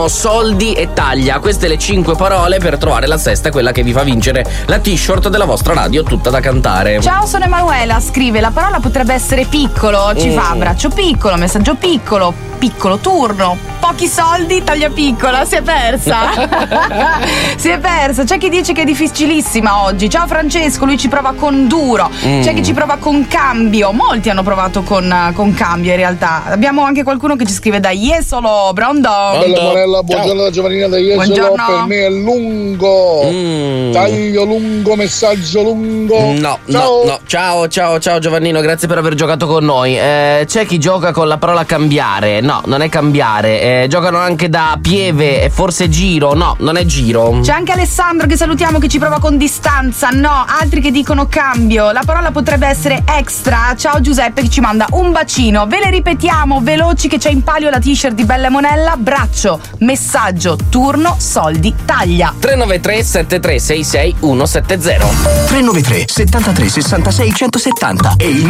soldi e taglia. Queste le 5 parole per trovare la sesta, quella che vi fa vincere la t-shirt della vostra radio tutta da cantare. Ciao, sono Emanuela, scrive: la parola potrebbe essere piccolo, ci fa abbraccio piccolo, messaggio piccolo, piccolo turno, pochi soldi, taglia piccola. Si è persa. Si è persa. C'è chi dice che è difficilissima oggi. Ciao Francesco, lui ci prova con duro. C'è chi ci prova con cambio. Molti hanno provato con cambio in realtà. Abbiamo anche qualcuno che ci scrive da Jesolo. Pronto? Bella Morella, buongiorno da Giovannina da Jesolo. Per me è lungo. Taglio lungo, messaggio lungo. No. Ciao Giovannino, grazie per aver giocato con noi. C'è chi gioca con la parola cambiare. No, non è cambiare. Giocano anche da pieve e forse giro. No, non è giro. C'è anche Alessandro che salutiamo, che ci prova con distanza. No, altri che dicono cambio. La parola potrebbe essere extra. Ciao Giuseppe che ci manda un bacino. Ve le ripetiamo veloci che c'è in palio la t-shirt di Bella Monella. Braccio, messaggio, turno, soldi, taglia. 393 7366 170. 393 73 66 170 e il